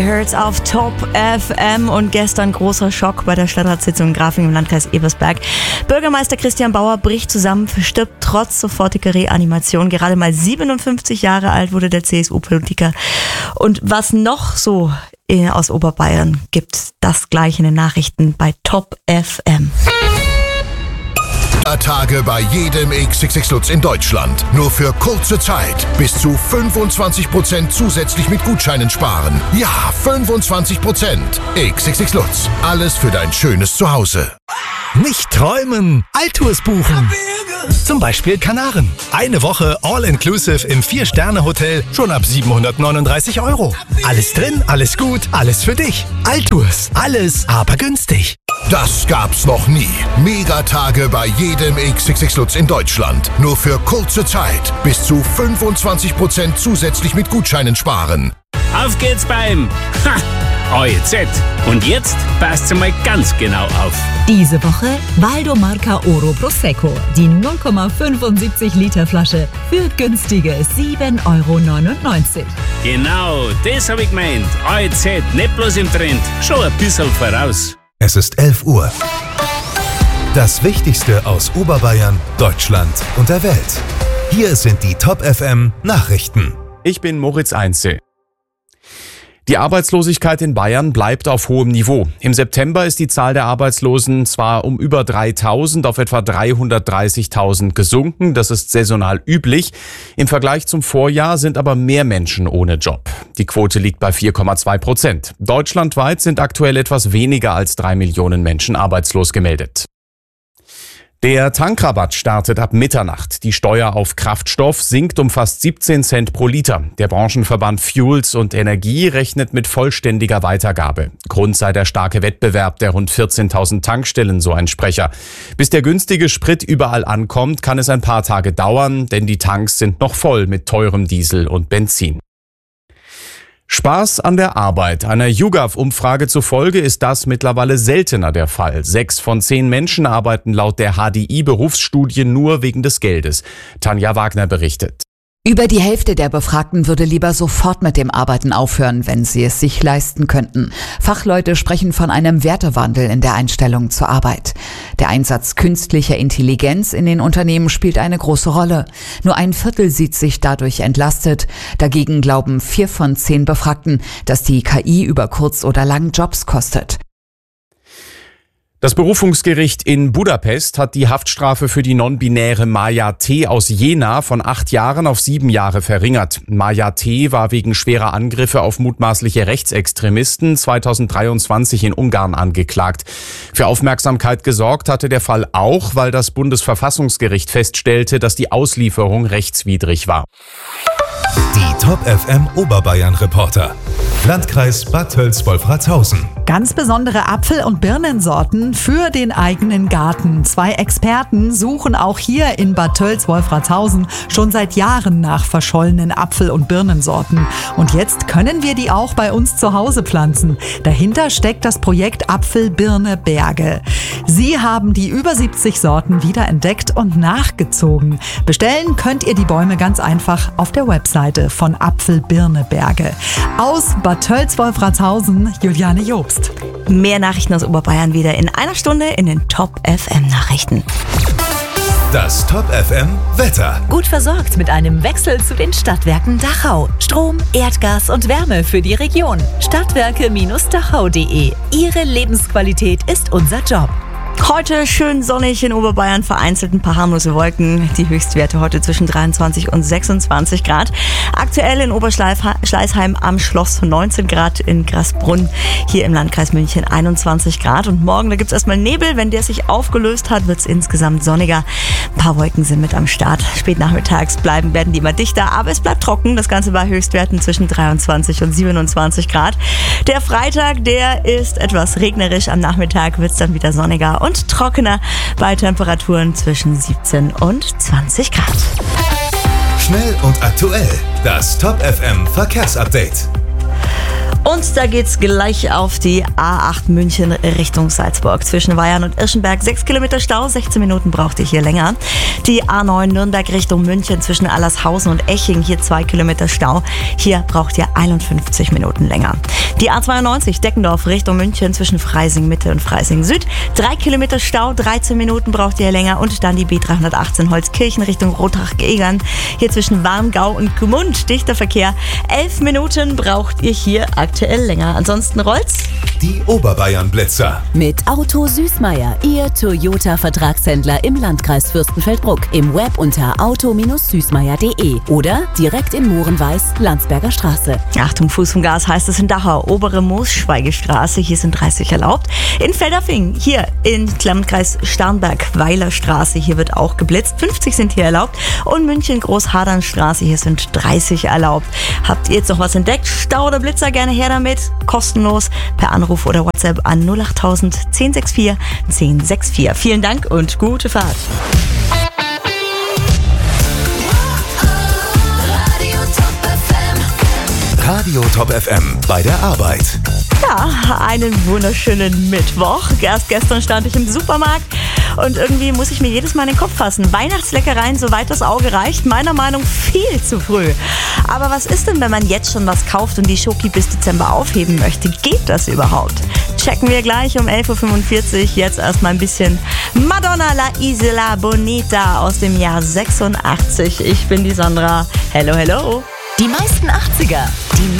Hört's auf Top FM und gestern großer Schock bei der Stadtratssitzung in Grafing im Landkreis Ebersberg. Bürgermeister Christian Bauer bricht zusammen, verstirbt trotz sofortiger Reanimation. Gerade mal 57 Jahre alt wurde der CSU-Politiker. Und was noch so aus Oberbayern gibt, das gleich in den Nachrichten bei Top FM. Tage bei jedem XXX Lutz in Deutschland. Nur für kurze Zeit. Bis zu 25% zusätzlich mit Gutscheinen sparen. Ja, 25%. XXX Lutz. Alles für dein schönes Zuhause. Nicht träumen, Altours buchen. Zum Beispiel Kanaren. Eine Woche All-Inclusive im 4-Sterne-Hotel schon ab 739 €. Alles drin, alles gut, alles für dich. Altours. Alles, aber günstig. Das gab's noch nie. Megatage bei jedem XXX Lutz in Deutschland. Nur für kurze Zeit. Bis zu 25% zusätzlich mit Gutscheinen sparen. Auf geht's beim AEZ. Und jetzt passt mal ganz genau auf. Diese Woche Valdomarca Oro Prosecco. Die 0,75 Liter Flasche für günstige 7,99 €. Genau, das hab ich gemeint. AEZ, nicht bloß im Trend, schon ein bisschen voraus. Es ist 11 Uhr. Das Wichtigste aus Oberbayern, Deutschland und der Welt. Hier sind die Top FM Nachrichten. Ich bin Moritz Einzel. Die Arbeitslosigkeit in Bayern bleibt auf hohem Niveau. Im September ist die Zahl der Arbeitslosen zwar um über 3.000 auf etwa 330.000 gesunken. Das ist saisonal üblich. Im Vergleich zum Vorjahr sind aber mehr Menschen ohne Job. Die Quote liegt bei 4,2%. Deutschlandweit sind aktuell etwas weniger als 3 Millionen Menschen arbeitslos gemeldet. Der Tankrabatt startet ab Mitternacht. Die Steuer auf Kraftstoff sinkt um fast 17 Cent pro Liter. Der Branchenverband Fuels und Energie rechnet mit vollständiger Weitergabe. Grund sei der starke Wettbewerb der rund 14.000 Tankstellen, so ein Sprecher. Bis der günstige Sprit überall ankommt, kann es ein paar Tage dauern, denn die Tanks sind noch voll mit teurem Diesel und Benzin. Spaß an der Arbeit. Einer YouGov-Umfrage zufolge ist das mittlerweile seltener der Fall. 6 von 10 Menschen arbeiten laut der HDI-Berufsstudie nur wegen des Geldes. Tanja Wagner berichtet. Über die Hälfte der Befragten würde lieber sofort mit dem Arbeiten aufhören, wenn sie es sich leisten könnten. Fachleute sprechen von einem Wertewandel in der Einstellung zur Arbeit. Der Einsatz künstlicher Intelligenz in den Unternehmen spielt eine große Rolle. Nur ein Viertel sieht sich dadurch entlastet. Dagegen glauben 4 von 10 Befragten, dass die KI über kurz oder lang Jobs kostet. Das Berufungsgericht in Budapest hat die Haftstrafe für die non-binäre Maja T. aus Jena von 8 Jahren auf 7 Jahre verringert. Maja T. war wegen schwerer Angriffe auf mutmaßliche Rechtsextremisten 2023 in Ungarn angeklagt. Für Aufmerksamkeit gesorgt hatte der Fall auch, weil das Bundesverfassungsgericht feststellte, dass die Auslieferung rechtswidrig war. Die Top FM Oberbayern Reporter. Landkreis Bad Tölz-Wolfratshausen. Ganz besondere Apfel- und Birnensorten für den eigenen Garten. 2 Experten suchen auch hier in Bad Tölz-Wolfratshausen schon seit Jahren nach verschollenen Apfel- und Birnensorten. Und jetzt können wir die auch bei uns zu Hause pflanzen. Dahinter steckt das Projekt Apfel-Birne-Berge. Sie haben die über 70 Sorten wiederentdeckt und nachgezogen. Bestellen könnt ihr die Bäume ganz einfach auf der Webseite von Apfel-Birne-Berge. Aus Bad Tölz-Wolfratshausen, Juliane Jobst. Mehr Nachrichten aus Oberbayern wieder in einer Stunde in den Top FM Nachrichten. Das Top FM Wetter. Gut versorgt mit einem Wechsel zu den Stadtwerken Dachau. Strom, Erdgas und Wärme für die Region. Stadtwerke-dachau.de. Ihre Lebensqualität ist unser Job. Heute schön sonnig in Oberbayern, vereinzelt ein paar harmlose Wolken. Die Höchstwerte heute zwischen 23 und 26 Grad. Aktuell in Oberschleißheim am Schloss 19 Grad, in Grasbrunn hier im Landkreis München 21 Grad. Und morgen, da gibt es erstmal Nebel. Wenn der sich aufgelöst hat, wird es insgesamt sonniger. Ein paar Wolken sind mit am Start. Spät nachmittags werden die immer dichter, aber es bleibt trocken. Das Ganze bei Höchstwerten zwischen 23 und 27 Grad. Der Freitag, der ist etwas regnerisch. Am Nachmittag wird es dann wieder sonniger und trockener bei Temperaturen zwischen 17 und 20 Grad. Schnell und aktuell. Das Top FM Verkehrsupdate. Und da geht's gleich auf die A8 München Richtung Salzburg. Zwischen Weyern und Irschenberg 6 Kilometer Stau, 16 Minuten braucht ihr hier länger. Die A9 Nürnberg Richtung München zwischen Allershausen und Eching, hier 2 Kilometer Stau. Hier braucht ihr 51 Minuten länger. Die A92 Deckendorf Richtung München zwischen Freising Mitte und Freising Süd. 3 Kilometer Stau, 13 Minuten braucht ihr länger. Und dann die B318 Holzkirchen Richtung Rothach-Egern. Hier zwischen Warngau und Gmund dichter Verkehr. 11 Minuten braucht ihr hier aktuell länger. Ansonsten rollt's. Die Oberbayern-Blitzer. Mit Auto Süßmeier, Ihr Toyota-Vertragshändler im Landkreis Fürstenfeldbruck. Im Web unter auto-süßmeier.de oder direkt in Mohrenweiß, Landsberger Straße. Achtung, Fuß vom Gas heißt es in Dachau. Obere Moosschweigestraße, hier sind 30 erlaubt. In Feldafing, hier in Landkreis Starnberg, Weilerstraße, hier wird auch geblitzt. 50 sind hier erlaubt. Und München Großhadernstraße, hier sind 30 erlaubt. Habt ihr jetzt noch was entdeckt? Stau oder Blitzer, gerne her damit. Kostenlos per Anruf oder WhatsApp an 08000 1064 1064. Vielen Dank und gute Fahrt. Radio Top FM bei der Arbeit. Ja, einen wunderschönen Mittwoch. Erst gestern stand ich im Supermarkt und irgendwie muss ich mir jedes Mal in den Kopf fassen. Weihnachtsleckereien, soweit das Auge reicht, meiner Meinung viel zu früh. Aber was ist denn, wenn man jetzt schon was kauft und die Schoki bis Dezember aufheben möchte? Geht das überhaupt? Checken wir gleich um 11.45 Uhr. Jetzt erstmal ein bisschen Madonna La Isla Bonita aus dem Jahr 86. Ich bin die Sandra. Hello, hello. Die meisten 80er, die